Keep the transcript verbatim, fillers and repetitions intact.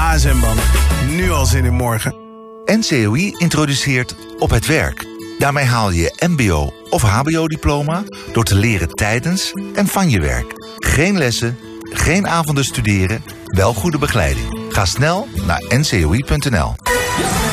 Ah, Zemban. Nu al zin in morgen. N C O I introduceert Op het Werk. Daarmee haal je je mbo- of hbo-diploma door te leren tijdens en van je werk. Geen lessen, geen avonden studeren, wel goede begeleiding. Ga snel naar n c o i punt n l.